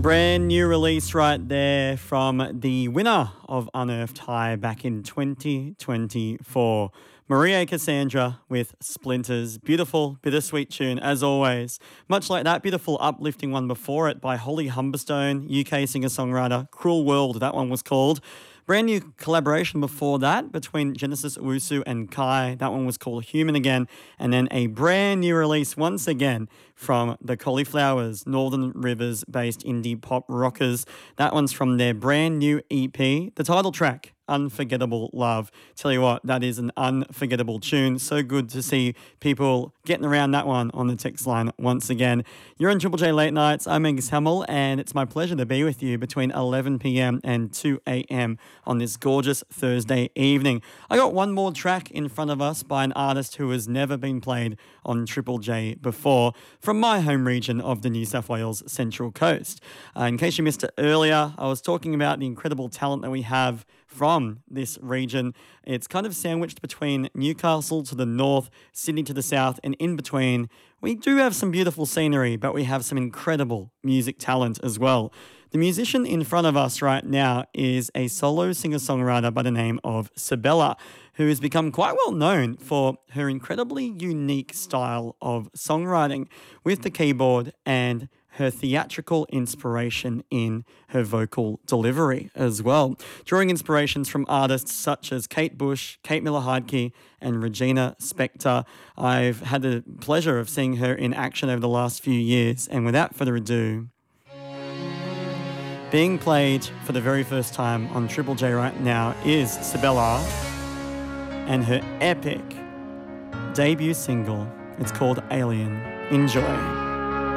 Brand new release right there from the winner of Unearthed High back in 2024. Maria Cassandra with Splinters. Beautiful, bittersweet tune as always. Much like that beautiful uplifting one before it by Holly Humberstone, UK singer-songwriter. Cruel World, that one was called. Brand new collaboration before that between Genesis Owusu and Kai. That one was called Human Again. And then a brand new release once again from the Cauliflowers, Northern Rivers-based indie pop rockers. That one's from their brand new EP. The title track, Unforgettable Love. Tell you what, that is an unforgettable tune. So good to see people getting around that one on the text line once again. You're on Triple J Late Nights. I'm Angus Hamill, and it's my pleasure to be with you between 11 p.m. and 2 a.m. on this gorgeous Thursday evening. I got one more track in front of us by an artist who has never been played on Triple J before, from my home region of the New South Wales Central Coast. In case you missed it earlier, I was talking about the incredible talent that we have from this region. It's kind of sandwiched between Newcastle to the north, Sydney to the south, and in between, we do have some beautiful scenery, but we have some incredible music talent as well. The musician in front of us right now is a solo singer-songwriter by the name of Sibella, who has become quite well known for her incredibly unique style of songwriting with the keyboard and her theatrical inspiration in her vocal delivery as well, drawing inspirations from artists such as Kate Bush, Kate Miller-Heidke, and Regina Spektor. I've had the pleasure of seeing her in action over the last few years, and without further ado, being played for the very first time on Triple J right now is Sibella and her epic debut single. It's called Alien. Enjoy.